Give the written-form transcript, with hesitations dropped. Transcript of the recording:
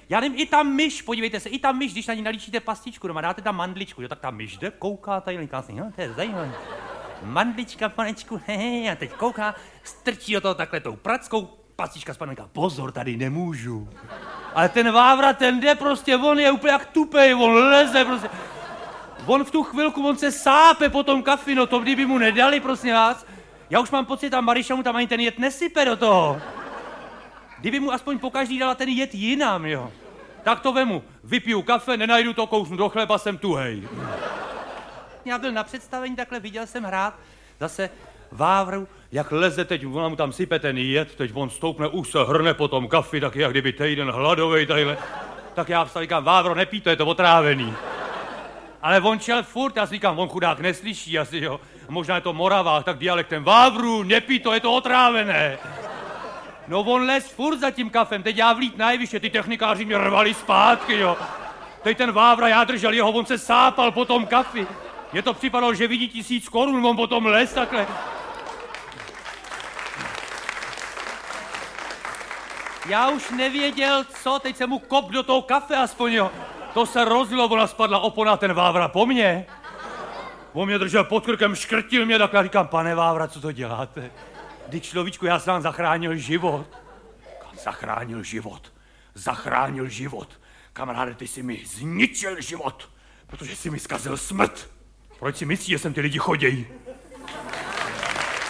Já nevím, i ta myš, podívejte se, i ta myš, když na ní nalíčíte pastičku doma, dáte tam mandličku, jo, tak ta myš jde, kouká tady, říká si, no, to je zajímavé. Mandlička, panečku, a teď kouká, strčí do toho takhle tou prackou, pastička spadne, říká, pozor, tady nemůžu. Ale ten Vávra, ten jde prostě, on je úplně jak tupej, on leze prostě. On v tu chvilku, on se sápe po tom kafi, no to kdyby mu nedali, prosím vás. Já už mám pocit, ta Mariša mu tam ani ten jed nesype do toho. Kdyby mu aspoň pokaždý dala ten jed jinam, jo. Tak to vemu, vypiju kafe, nenajdu to, kousnu do chleba, jsem tuhej. Já byl na představení, takhle viděl jsem hrát zase Vávru, jak leze teď, ona mu tam sype ten jed, teď on stoupne, už se hrne po tom kafi, tak jak kdyby týden hladovej tadyhle. Tak já vstal, říkám, Vávro, nepij, to je to otrávený. Ale on šel furt, já si říkám, on chudák neslyší asi, jo. Možná je to Moravák, tak dialektem, Vávru, nepij, to je to otrávené. No on les furt za tím kafem, teď já vlít najvyště, ty technikáři mě rvali zpátky, jo. Teď ten Vávra, já držel jeho, on se sápal po tom kafi. Mně to připadalo, že vidí 1000 korun, on potom les takhle. Já už nevěděl, co, teď jsem mu kop do toho kafe aspoň, jo. To se rozlilo, ona spadla opona, ten Vávra po mně. On mě držel pod krkem, škrtil mě, tak já říkám, pane Vávra, co to děláte? Vždyť človíčku, já jsem vám zachránil život. Zachránil život. Zachránil život. Kamaráde, ty jsi mi zničil život, protože jsi mi zkazil smrt. Proč si myslíš, že sem ty lidi chodějí?